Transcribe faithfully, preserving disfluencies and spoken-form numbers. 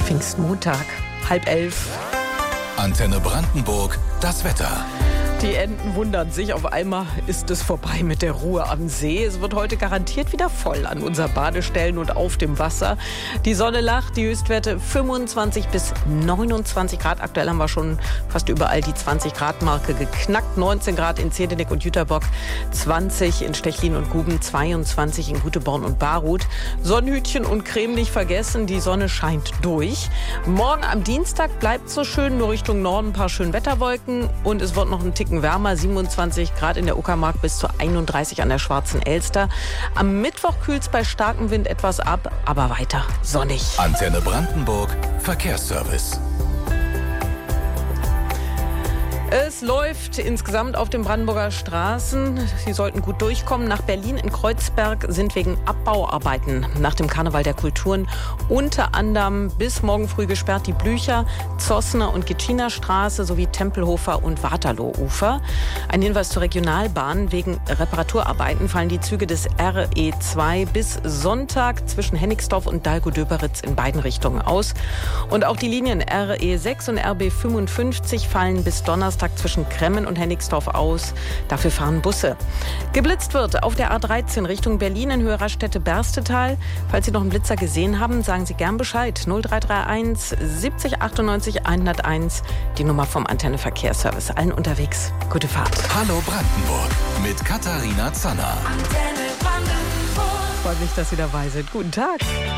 Pfingstmontag, halb elf. Antenne Brandenburg, das Wetter. Die Enten wundern sich, auf einmal ist es vorbei mit der Ruhe am See. Es wird heute garantiert wieder voll an unseren Badestellen und auf dem Wasser. Die Sonne lacht, die Höchstwerte fünfundzwanzig bis neunundzwanzig Grad. Aktuell haben wir schon fast überall die zwanzig Grad Marke geknackt. neunzehn Grad in Zehdenick und Jüterbock, zwanzig in Stechlin und Guben, zweiundzwanzig in Guteborn und Barut. Sonnenhütchen und Creme nicht vergessen, die Sonne scheint durch. Morgen am Dienstag bleibt so schön, nur Richtung Norden ein paar schöne Wetterwolken und es wird noch ein Tick wärmer, siebenundzwanzig Grad in der Uckermark bis zu einunddreißig an der Schwarzen Elster. Am Mittwoch kühlt es bei starkem Wind etwas ab, aber weiter sonnig. Antenne Brandenburg, Verkehrsservice. Es läuft insgesamt auf den Brandenburger Straßen. Sie sollten gut durchkommen. Nach Berlin in Kreuzberg sind wegen Abbauarbeiten nach dem Karneval der Kulturen unter anderem bis morgen früh gesperrt die Blücher, Zossner und Gitschiner Straße sowie Tempelhofer und Waterloo-Ufer. Ein Hinweis zur Regionalbahn. Wegen Reparaturarbeiten fallen die Züge des R E zwei bis Sonntag zwischen Hennigsdorf und Dahlgow-Döberitz in beiden Richtungen aus. Und auch die Linien R E sechs und R B fünfundfünfzig fallen bis Donnerstag zwischen Kremmen und Hennigsdorf aus. Dafür fahren Busse. Geblitzt wird auf der A dreizehn Richtung Berlin in Höhe Raststätte Berstetal. Falls Sie noch einen Blitzer gesehen haben, sagen Sie gern Bescheid. null drei drei eins siebzig achtundneunzig hunderteins, die Nummer vom Antenne Verkehrsservice. Allen unterwegs. Gute Fahrt. Hallo Brandenburg mit Katharina Zanner. Antenne Brandenburg. Freut mich, dass Sie dabei sind. Guten Tag.